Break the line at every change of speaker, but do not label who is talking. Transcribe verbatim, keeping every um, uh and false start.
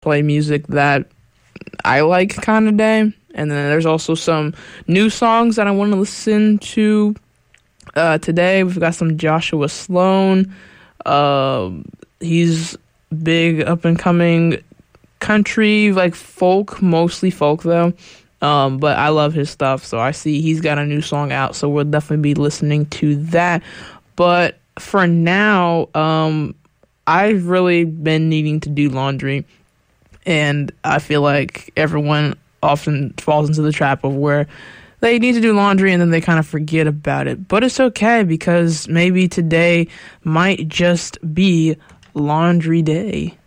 play music that I like kind of day. And then there's also some new songs that I want to listen to uh, today. We've got some Joshua Sloan. Uh, he's big up and coming country, like folk, mostly folk though. Um, but I love his stuff, so I see he's got a new song out, so we'll definitely be listening to that. But for now, um, I've really been needing to do laundry, and I feel like everyone often falls into the trap of where they need to do laundry and then they kind of forget about it. But it's okay, because maybe today might just be laundry day.